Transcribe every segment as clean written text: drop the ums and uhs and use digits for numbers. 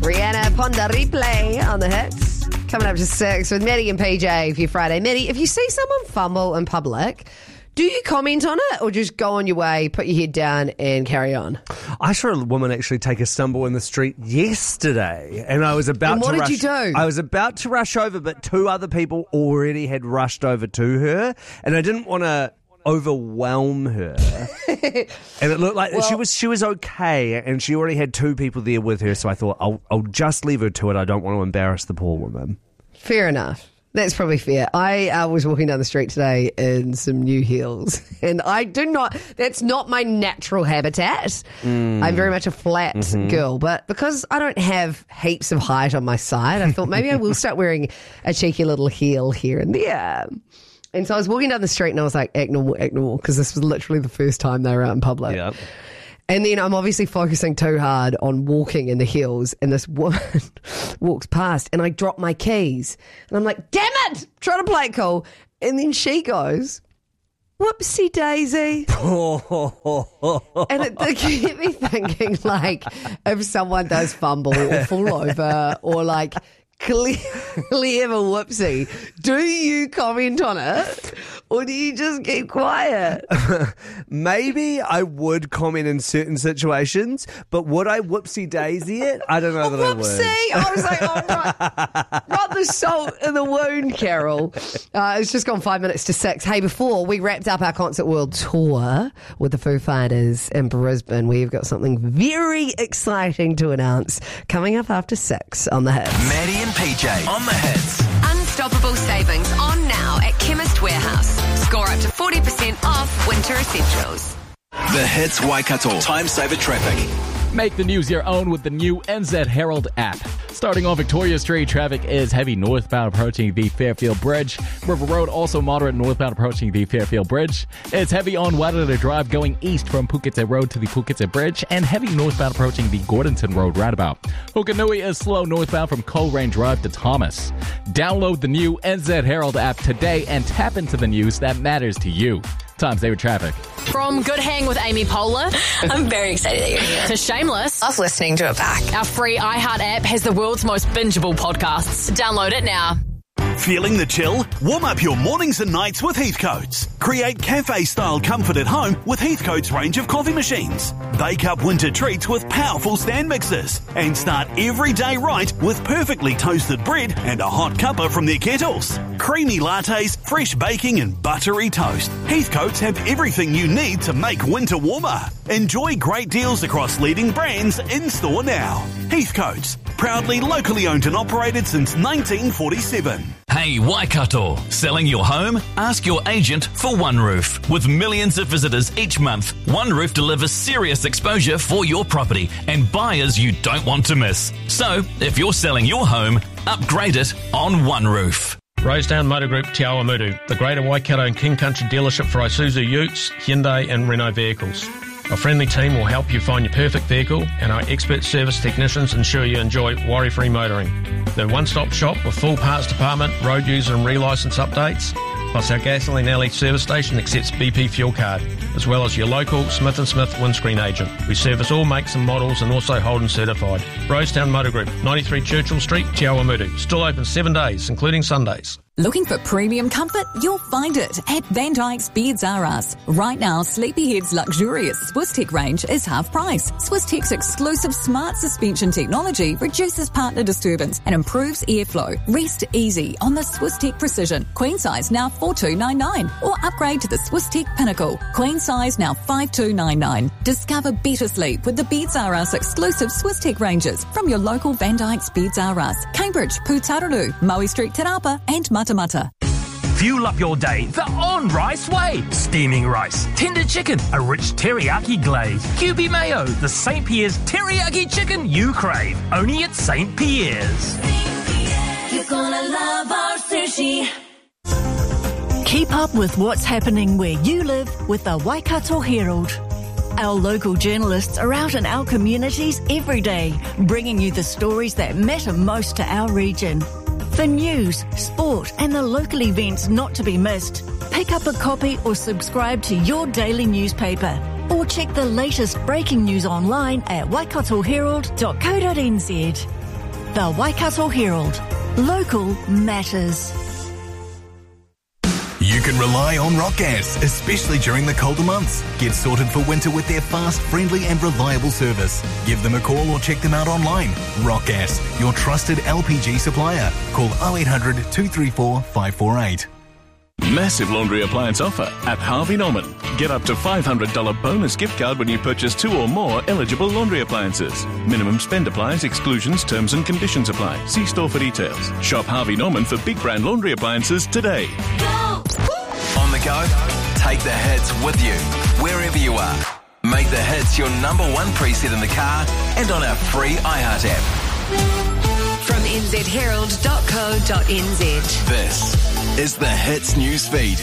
Rihanna, Ponda Replay on the hits. Coming up to 6 with Maddie and PJ for your Friday. Maddie, if you see someone fumble in public, do you comment on it or just go on your way, put your head down and carry on? I saw a woman actually take a stumble in the street yesterday and I was about and to rush. What did you do? I was about to rush over, but two other people already had rushed over to her and I didn't want to overwhelm her. And it looked like she was okay and she already had two people there with her, so I thought I'll just leave her to it. I don't want to embarrass the poor woman. Fair enough. That's probably fair. I was walking down the street today in some new heels and that's not my natural habitat. I'm very much a flat girl, but because I don't have heaps of height on my side, I thought maybe I will start wearing a cheeky little heel here and there. And so I was walking down the street and I was like, act normal, because this was literally the first time they were out in public. Yep. And then I'm obviously focusing too hard on walking in the heels, and this woman walks past and I drop my keys. And I'm like, damn it! Trying to play it cool. And then she goes, whoopsie daisy. And it kept me thinking, like, if someone does fumble or fall over or like clearly have a whoopsie, do you comment on it or do you just keep quiet? Maybe I would comment in certain situations, but would I whoopsie daisy it? I don't know that I would. I was like, right the salt in the wound, Carol. It's just gone 5 minutes to 6. Hey, before we wrapped up our Concert World Tour with the Foo Fighters in Brisbane, we've got something very exciting to announce coming up after 6 on the Hits. Maddie and PJ on the Hits. Unstoppable savings on now at Chemist Warehouse. Score up to 40% off winter essentials. The Hits Waikato Time Saver Traffic. Make the news your own with the new NZ Herald app. Starting on Victoria Street, traffic is heavy northbound approaching the Fairfield Bridge. River Road also moderate northbound approaching the Fairfield Bridge. It's heavy on Wairara Drive going east from Puketze Road to the Puketze Bridge, and heavy northbound approaching the Gordonton Road roundabout. Hukanui is slow northbound from Coleraine Drive to Thomas. Download the new NZ Herald app today and tap into the news that matters to you. Time saver traffic. From Good Hang with Amy Poehler. I'm very excited that you're here. To Shameless. Love listening to it back. Our free iHeart app has the world's most bingeable podcasts. Download it now. Feeling the chill? Warm up your mornings and nights with Heathcote's. Create cafe-style comfort at home with Heathcote's range of coffee machines. Bake up winter treats with powerful stand mixers. And start every day right with perfectly toasted bread and a hot cuppa from their kettles. Creamy lattes, fresh baking and buttery toast. Heathcote's have everything you need to make winter warmer. Enjoy great deals across leading brands in-store now. Heathcote's, proudly locally owned and operated since 1947. Hey Waikato, selling your home? Ask your agent for One Roof. With millions of visitors each month, One Roof delivers serious exposure for your property and buyers you don't want to miss. So, if you're selling your home, upgrade it on One Roof. Rosedown Motor Group Te Awamutu, the Greater Waikato and King Country dealership for Isuzu Utes, Hyundai and Renault vehicles. Our friendly team will help you find your perfect vehicle, and our expert service technicians ensure you enjoy worry-free motoring. They're a one-stop shop with full parts department, road user and re-licence updates, plus our Gasoline Alley service station accepts BP fuel card, as well as your local Smith & Smith windscreen agent. We service all makes and models and also Holden certified. Rosedown Motor Group, 93 Churchill Street, Te Awamutu. Still open 7 days, including Sundays. Looking for premium comfort? You'll find it at Van Dyke's Beds R Us. Right now, Sleepyhead's luxurious Swiss Tech range is half price. Swiss Tech's exclusive smart suspension technology reduces partner disturbance and improves airflow. Rest easy on the Swiss Tech Precision. Queen size now $4,299, or upgrade to the Swiss Tech Pinnacle. Queen size now $5,299. Discover better sleep with the Beds R Us exclusive Swiss Tech ranges from your local Van Dyke's Beds R Us, Cambridge, Putaruru, Maui Street, Te Rapa, and Matamata. Fuel up your day the on-rice way. Steaming rice, tender chicken, a rich teriyaki glaze, QB mayo, the St. Pierre's teriyaki chicken you crave. Only at St. Pierre's. You're gonna love our sushi. Keep up with what's happening where you live with the Waikato Herald. Our local journalists are out in our communities every day, bringing you the stories that matter most to our region. For news, sport and the local events not to be missed, pick up a copy or subscribe to your daily newspaper. Or check the latest breaking news online at waikatoherald.co.nz. The Waikato Herald. Local matters. You can rely on Rock Gas, especially during the colder months. Get sorted for winter with their fast, friendly and reliable service. Give them a call or check them out online. Rock Gas, your trusted LPG supplier. Call 0800 234 548. Massive laundry appliance offer at Harvey Norman. Get up to $500 bonus gift card when you purchase 2 or more eligible laundry appliances. Minimum spend applies, exclusions, terms and conditions apply. See store for details. Shop Harvey Norman for big brand laundry appliances today. On the go? Take the hits with you, wherever you are. Make the hits your number one preset in the car and on our free iHeart app. From nzherald.co.nz. This is the Hits News Feed.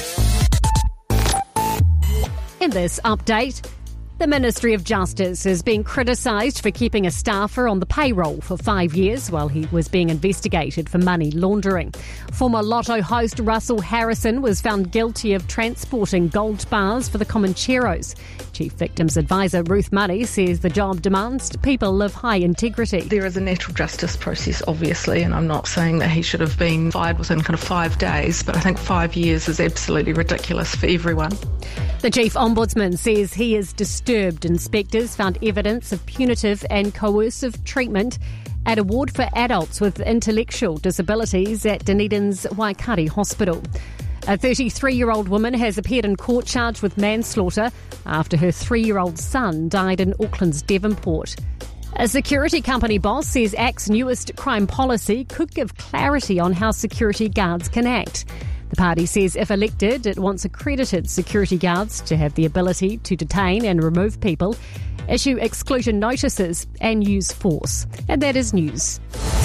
In this update, the Ministry of Justice is being criticised for keeping a staffer on the payroll for 5 years while he was being investigated for money laundering. Former Lotto host Russell Harrison was found guilty of transporting gold bars for the Comancheros. Chief Victims Advisor Ruth Murray says the job demands people of high integrity. There is a natural justice process, obviously, and I'm not saying that he should have been fired within kind of 5 days, but I think 5 years is absolutely ridiculous for everyone. The Chief Ombudsman says he is disturbed inspectors found evidence of punitive and coercive treatment at a ward for adults with intellectual disabilities at Dunedin's Waikari Hospital. A 33-year-old woman has appeared in court charged with manslaughter after her 3-year-old son died in Auckland's Devonport. A security company boss says ACT's newest crime policy could give clarity on how security guards can act. The party says if elected, it wants accredited security guards to have the ability to detain and remove people, issue exclusion notices and use force. And that is news.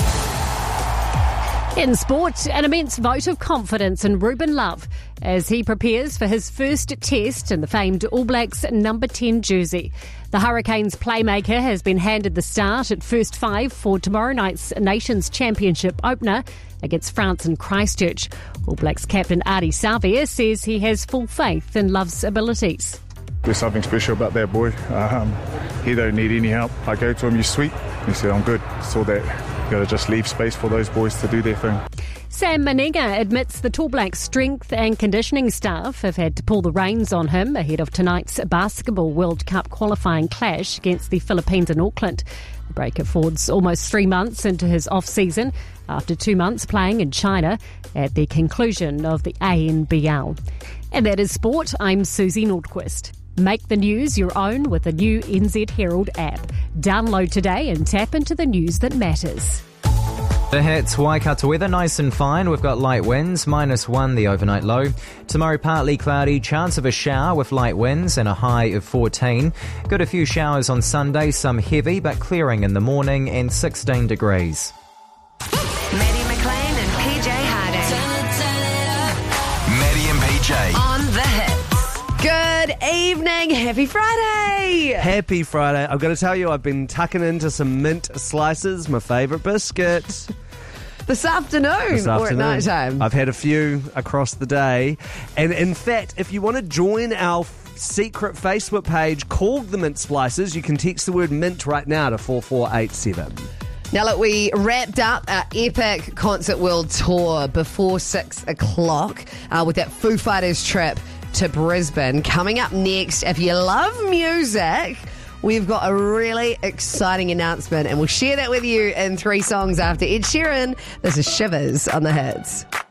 In sport, an immense vote of confidence in Ruben Love as he prepares for his first test in the famed All Blacks number 10 jersey. The Hurricanes playmaker has been handed the start at first 5 for tomorrow night's Nations Championship opener against France in Christchurch. All Blacks captain Ardie Savea says he has full faith in Love's abilities. There's something special about that boy. He don't need any help. I go to him, you sweet? He said, I'm good. So that you got to just leave space for those boys to do their thing. Sam Meninga admits the Tall Blacks strength and conditioning staff have had to pull the reins on him ahead of tonight's Basketball World Cup qualifying clash against the Philippines in Auckland. The breaker forwards almost 3 months into his off-season after 2 months playing in China at the conclusion of the ANBL. And that is sport. I'm Susie Nordquist. Make the news your own with the new NZ Herald app. Download today and tap into the news that matters. The hits, Waikato weather, nice and fine. We've got light winds, -1 the overnight low. Tomorrow partly cloudy, chance of a shower with light winds and a high of 14. Got a few showers on Sunday, some heavy but clearing in the morning and 16 degrees. Maddie McLean and PJ Harding. Maddie and PJ. On the hits. Good evening. Happy Friday. Happy Friday. I've got to tell you, I've been tucking into some mint slices, my favourite biscuit. This afternoon or at night time? I've had a few across the day. And in fact, if you want to join our secret Facebook page called The Mint Splices, you can text the word mint right now to 4487. Now, look, we wrapped up our epic Concert World Tour before 6 o'clock with that Foo Fighters trip to Brisbane. Coming up next, if you love music, we've got a really exciting announcement and we'll share that with you in 3 songs after Ed Sheeran. This is Shivers on the Hits.